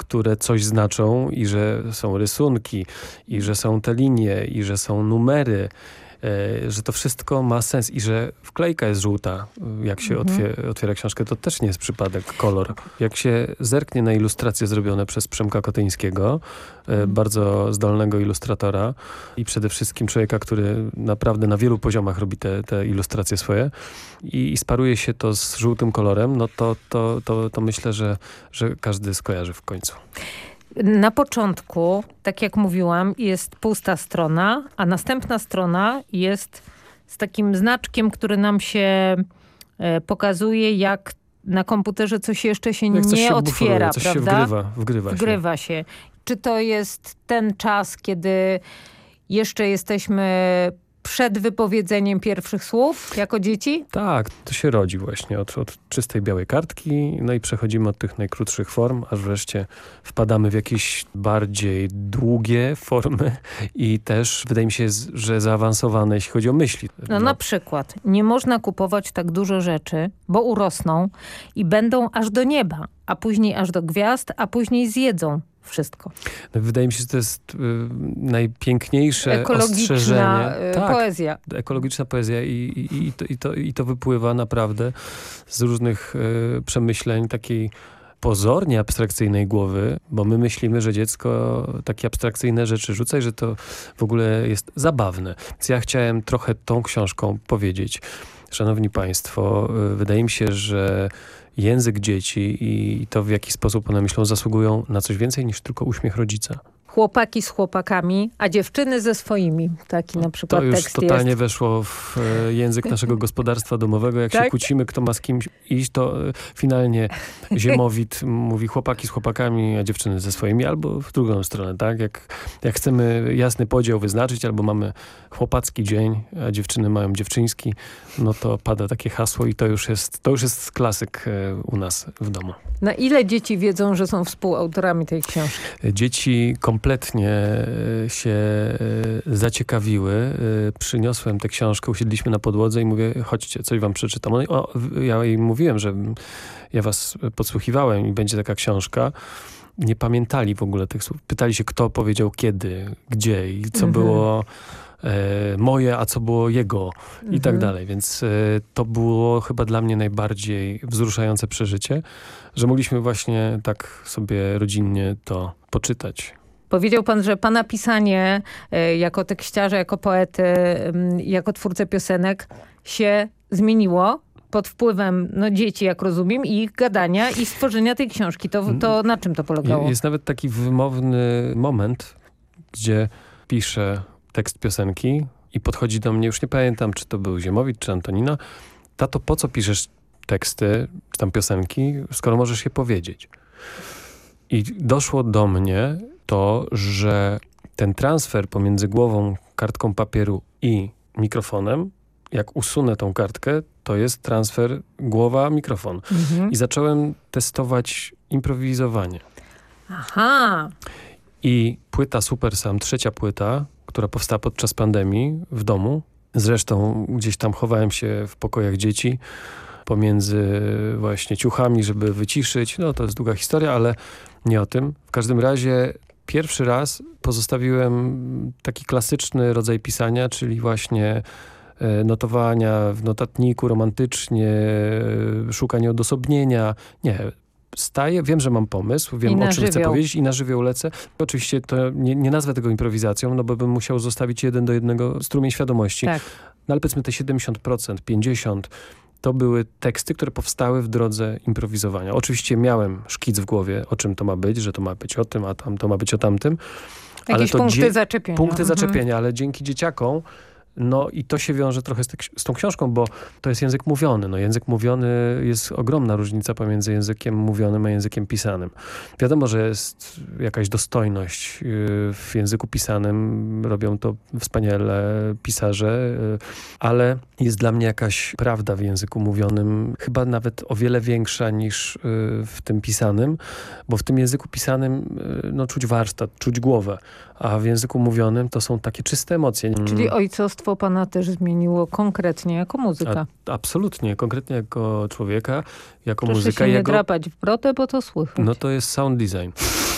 które coś znaczą i że są rysunki, i że są te linie, i że są numery, że to wszystko ma sens i że wklejka jest żółta. Jak się otwiera książkę, to też nie jest przypadek kolor. Jak się zerknie na ilustracje zrobione przez Przemka Kotyńskiego, bardzo zdolnego ilustratora i przede wszystkim człowieka, który naprawdę na wielu poziomach robi te ilustracje swoje i sparuje się to z żółtym kolorem, no to myślę, że każdy skojarzy w końcu. Na początku, tak jak mówiłam, jest pusta strona, a następna strona jest z takim znaczkiem, który nam się pokazuje, jak na komputerze coś jeszcze się jak nie otwiera, coś prawda? się wgrywa się. Czy to jest ten czas, kiedy jeszcze jesteśmy przed wypowiedzeniem pierwszych słów jako dzieci? Tak, to się rodzi właśnie od czystej białej kartki, no i przechodzimy od tych najkrótszych form, aż wreszcie wpadamy w jakieś bardziej długie formy i też wydaje mi się, że zaawansowane, jeśli chodzi o myśli. No na przykład nie można kupować tak dużo rzeczy, bo urosną i będą aż do nieba, a później aż do gwiazd, a później zjedzą wszystko. No, wydaje mi się, że to jest najpiękniejsze ostrzeżenie. Poezja. Ekologiczna poezja i to wypływa naprawdę z różnych przemyśleń takiej pozornie abstrakcyjnej głowy, bo my myślimy, że dziecko takie abstrakcyjne rzeczy rzuca i że to w ogóle jest zabawne. Więc ja chciałem trochę tą książką powiedzieć. Szanowni Państwo, wydaje mi się, że język dzieci i to, w jaki sposób one myślą, zasługują na coś więcej niż tylko uśmiech rodzica. Chłopaki z chłopakami, a dziewczyny ze swoimi. Taki na przykład tekst jest. To już totalnie weszło w język naszego gospodarstwa domowego. Jak się kłócimy, kto ma z kimś iść, to finalnie Ziemowit mówi chłopaki z chłopakami, a dziewczyny ze swoimi, albo w drugą stronę, tak? Jak chcemy jasny podział wyznaczyć, albo mamy chłopacki dzień, a dziewczyny mają dziewczyński, no to pada takie hasło i to już jest klasyk u nas w domu. Na ile dzieci wiedzą, że są współautorami tej książki? Dzieci kompletnie się zaciekawiły. Przyniosłem tę książkę, usiedliśmy na podłodze i mówię, chodźcie, coś wam przeczytam. Ja jej mówiłem, że ja was podsłuchiwałem i będzie taka książka. Nie pamiętali w ogóle tych słów. Pytali się, kto powiedział kiedy, gdzie i co było moje, a co było jego i tak dalej. Więc to było chyba dla mnie najbardziej wzruszające przeżycie, że mogliśmy właśnie tak sobie rodzinnie to poczytać. Powiedział pan, że pana pisanie jako tekściarza, jako poety, jako twórcę piosenek się zmieniło pod wpływem dzieci, jak rozumiem, i ich gadania i stworzenia tej książki. To na czym to polegało? Jest nawet taki wymowny moment, gdzie piszę tekst piosenki i podchodzi do mnie, już nie pamiętam, czy to był Ziemowit, czy Antonina. Tato, po co piszesz teksty, czy tam piosenki, skoro możesz je powiedzieć? I doszło do mnie to, że ten transfer pomiędzy głową, kartką papieru i mikrofonem, jak usunę tą kartkę, to jest transfer głowa-mikrofon. I zacząłem testować improwizowanie. Aha! I płyta Super Sam, 3. płyta, która powstała podczas pandemii w domu. Zresztą gdzieś tam chowałem się w pokojach dzieci pomiędzy właśnie ciuchami, żeby wyciszyć. No to jest długa historia, ale nie o tym. W każdym razie pierwszy raz pozostawiłem taki klasyczny rodzaj pisania, czyli właśnie notowania w notatniku romantycznie, szukanie odosobnienia. Nie, staję, wiem, że mam pomysł, wiem, o czym chcę powiedzieć i na żywioł lecę. Oczywiście to nie nazwę tego improwizacją, no bo bym musiał zostawić 1 do 1 strumień świadomości. Tak. No ale powiedzmy te 70%, 50% to były teksty, które powstały w drodze improwizowania. Oczywiście miałem szkic w głowie, o czym to ma być, że to ma być o tym, a tam to ma być o tamtym. Jakieś punkty zaczepienia. Punkty zaczepienia, ale dzięki dzieciakom no i to się wiąże trochę z tą książką, bo to jest język mówiony. No język mówiony, jest ogromna różnica pomiędzy językiem mówionym a językiem pisanym. Wiadomo, że jest jakaś dostojność w języku pisanym. Robią to wspaniale pisarze, ale jest dla mnie jakaś prawda w języku mówionym, chyba nawet o wiele większa niż w tym pisanym, bo w tym języku pisanym no, czuć warsztat, czuć głowę, a w języku mówionym to są takie czyste emocje. Czyli ojcostwo pana też zmieniło konkretnie jako muzyka. Absolutnie, konkretnie jako człowieka, jako Proszę muzyka. się nie drapać w brotę, bo to słychać. No to jest sound design.